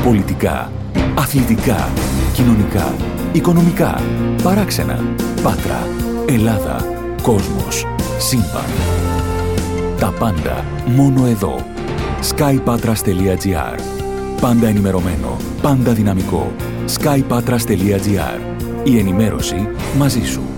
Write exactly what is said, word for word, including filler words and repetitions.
Πολιτικά, αθλητικά, κοινωνικά, οικονομικά, παράξενα, Πάτρα, Ελλάδα, κόσμος, σύμπαν. Τα πάντα μόνο εδώ. sky patras τελεία gr. Πάντα ενημερωμένο, πάντα δυναμικό. sky patras τελεία gr. Η ενημέρωση μαζί σου.